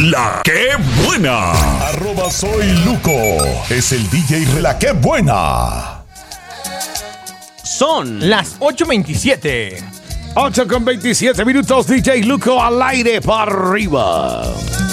La que buena. @soy Luco. Es el DJ de La que buena. Son las 8:27. 8:27 minutos, DJ Luco al aire para arriba.